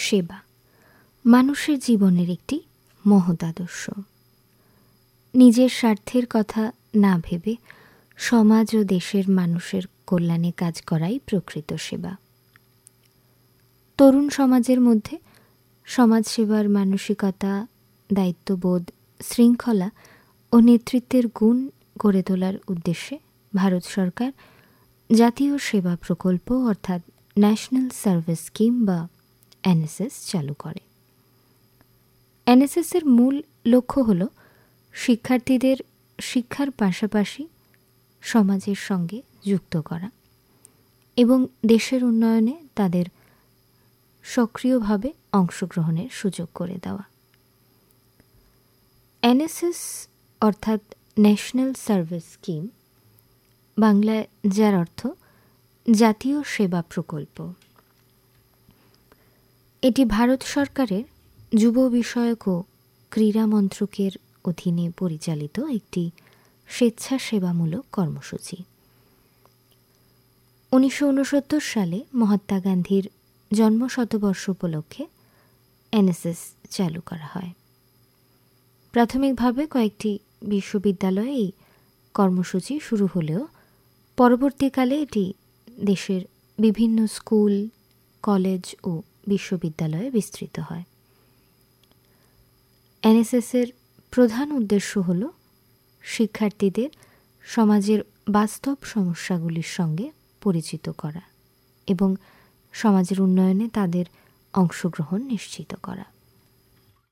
সেবা মানুষের জীবনের একটি মহৎ আদর্শ। নিজের স্বার্থের কথা না ভেবে সমাজ ও দেশের মানুষের কল্যাণে কাজ করাই প্রকৃত সেবা। তরুণ সমাজের মধ্যে সমাজসেবার মানসিকতা, দায়িত্ববোধ, শৃঙ্খলা ও নেতৃত্বের গুণ গড়ে তোলার উদ্দেশ্যে ভারত সরকার জাতীয় সেবা প্রকল্প অর্থাৎ ন্যাশনাল সার্ভিস স্কিম বা এনএসএস চালু করে। এনএসএসের মূল লক্ষ্য হল শিক্ষার্থীদের শিক্ষার পাশাপাশি সমাজের সঙ্গে যুক্ত করা এবং দেশের উন্নয়নে তাদের সক্রিয়ভাবে অংশগ্রহণের সুযোগ করে দেওয়া। এনএসএস অর্থাৎ ন্যাশনাল সার্ভিস স্কিম, বাংলায় যার অর্থ জাতীয় সেবা প্রকল্প, এটি ভারত সরকারের যুব বিষয়ক ও ক্রীড়া মন্ত্রকের অধীনে পরিচালিত একটি স্বেচ্ছাসেবামূলক কর্মসূচি। 1969 সালে মহাত্মা গান্ধীর জন্মশতবর্ষ উপলক্ষে এনএসএস চালু করা হয়। প্রাথমিকভাবে কয়েকটি বিশ্ববিদ্যালয়ে এই কর্মসূচি শুরু হলেও পরবর্তীকালে এটি দেশের বিভিন্ন স্কুল, কলেজ ও বিশ্ববিদ্যালয়ে বিস্তৃত হয়। এনএসএসের প্রধান উদ্দেশ্য হল শিক্ষার্থীদের সমাজের বাস্তব সমস্যাগুলির সঙ্গে পরিচিত করা এবং সমাজের উন্নয়নে তাদের অংশগ্রহণ নিশ্চিত করা।